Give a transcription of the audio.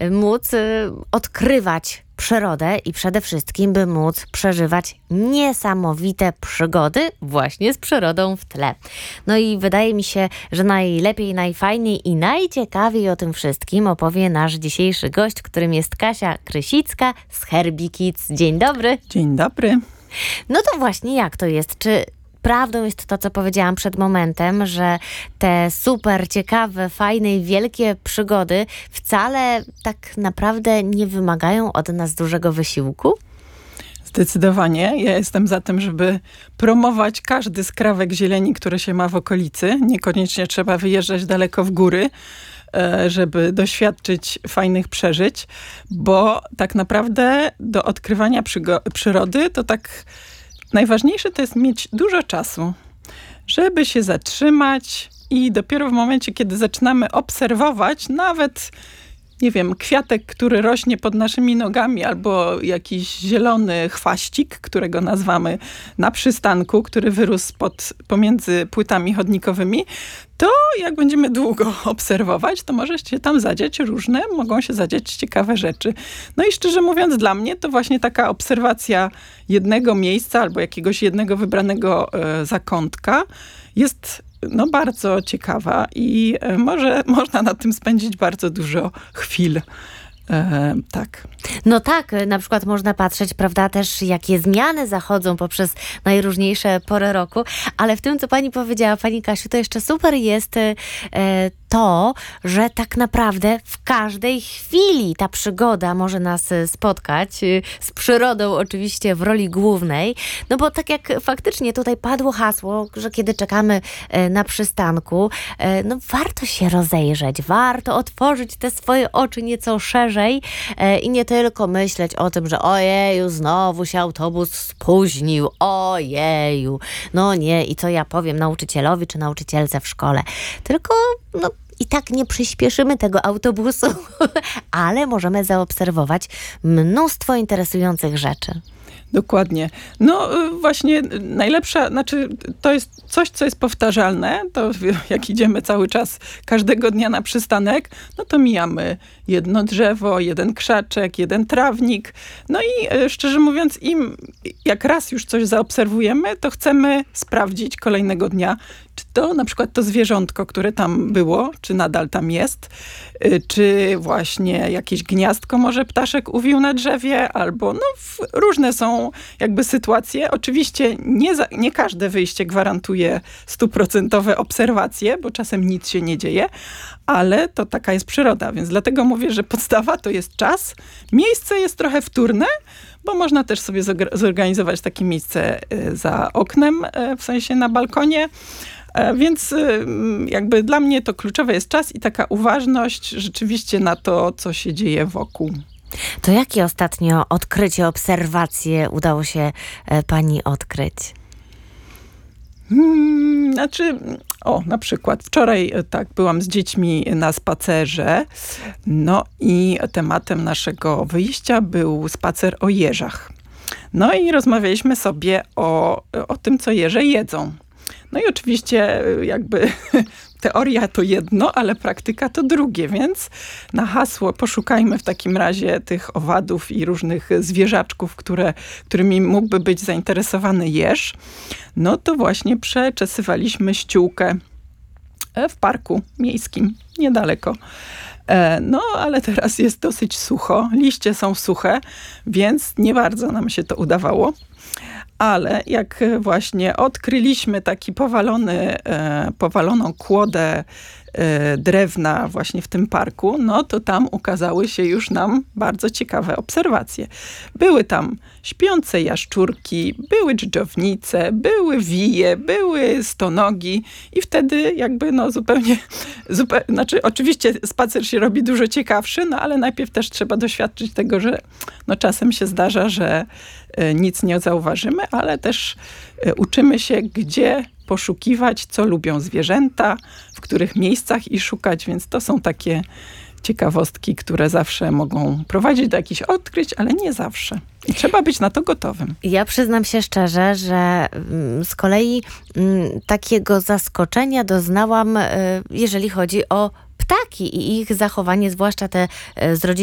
móc odkrywać przyrodę i przede wszystkim, by móc przeżywać niesamowite przygody właśnie z przyrodą w tle. No i wydaje mi się, że najlepiej, najfajniej i najciekawiej o tym wszystkim opowie nasz dzisiejszy gość, którym jest Kasia Krysicka z Herbie Kids. Dzień dobry. Dzień dobry. No to właśnie jak to jest? Czy prawdą jest to, co powiedziałam przed momentem, że te super ciekawe, fajne i wielkie przygody wcale tak naprawdę nie wymagają od nas dużego wysiłku? Zdecydowanie. Ja jestem za tym, żeby promować każdy skrawek zieleni, który się ma w okolicy. Niekoniecznie trzeba wyjeżdżać daleko w góry, żeby doświadczyć fajnych przeżyć, bo tak naprawdę do odkrywania przyrody to tak najważniejsze to jest mieć dużo czasu, żeby się zatrzymać i dopiero w momencie, kiedy zaczynamy obserwować nawet, nie wiem, kwiatek, który rośnie pod naszymi nogami albo jakiś zielony chwaścik, którego nazwamy na przystanku, który wyrósł pomiędzy płytami chodnikowymi, to jak będziemy długo obserwować, to może się tam zadziać mogą się zadziać ciekawe rzeczy. No i szczerze mówiąc, dla mnie to właśnie taka obserwacja jednego miejsca albo jakiegoś jednego wybranego zakątka jest bardzo ciekawa i można na tym spędzić bardzo dużo chwil. Tak. No tak, na przykład można patrzeć, prawda, też jakie zmiany zachodzą poprzez najróżniejsze pory roku, ale w tym, co pani powiedziała, pani Kasiu, to jeszcze super jest to, że tak naprawdę w każdej chwili ta przygoda może nas spotkać, z przyrodą oczywiście w roli głównej, no bo tak jak faktycznie tutaj padło hasło, że kiedy czekamy na przystanku, no warto się rozejrzeć, warto otworzyć te swoje oczy nieco szerzej i nie tylko myśleć o tym, że ojeju, znowu się autobus spóźnił, ojeju, no nie, i co ja powiem nauczycielowi czy nauczycielce w szkole, tylko i tak nie przyspieszymy tego autobusu, ale możemy zaobserwować mnóstwo interesujących rzeczy. Dokładnie. No właśnie najlepsza, to jest coś, co jest powtarzalne, to jak idziemy cały czas, każdego dnia na przystanek, no to mijamy jedno drzewo, jeden krzaczek, jeden trawnik. No i szczerze mówiąc, jak raz już coś zaobserwujemy, to chcemy sprawdzić kolejnego dnia, czy to na przykład to zwierzątko, które tam było, czy nadal tam jest, czy właśnie jakieś gniazdko może ptaszek uwił na drzewie, albo różne są jakby sytuacje. Oczywiście nie każde wyjście gwarantuje 100% obserwacje, bo czasem nic się nie dzieje, ale to taka jest przyroda, więc dlatego mówię, że podstawa to jest czas. Miejsce jest trochę wtórne, bo można też sobie zorganizować takie miejsce za oknem, w sensie na balkonie. Więc jakby dla mnie to kluczowe jest czas i taka uważność rzeczywiście na to, co się dzieje wokół. To jakie ostatnio odkrycie, obserwacje udało się pani odkryć? Na przykład wczoraj byłam z dziećmi na spacerze, no i tematem naszego wyjścia był spacer o jeżach. No i rozmawialiśmy sobie o tym, co jeże jedzą. No i oczywiście jakby teoria to jedno, ale praktyka to drugie, więc na hasło poszukajmy w takim razie tych owadów i różnych zwierzaczków, którymi mógłby być zainteresowany jeż. No to właśnie przeczesywaliśmy ściółkę w parku miejskim, niedaleko. No, ale teraz jest dosyć sucho, liście są suche, więc nie bardzo nam się to udawało. Ale jak właśnie odkryliśmy taki powaloną kłodę drewna właśnie w tym parku, no to tam ukazały się już nam bardzo ciekawe obserwacje. Były tam śpiące jaszczurki, były dżdżownice, były wije, były stonogi i wtedy jakby zupełnie, oczywiście spacer się robi dużo ciekawszy, ale najpierw też trzeba doświadczyć tego, że czasem się zdarza, że nic nie zauważymy, ale też uczymy się, gdzie poszukiwać, co lubią zwierzęta, w których miejscach i szukać, więc to są takie ciekawostki, które zawsze mogą prowadzić do jakichś odkryć, ale nie zawsze. I trzeba być na to gotowym. Ja przyznam się szczerze, że z kolei takiego zaskoczenia doznałam, jeżeli chodzi o ptaki i ich zachowanie, zwłaszcza te z rodziny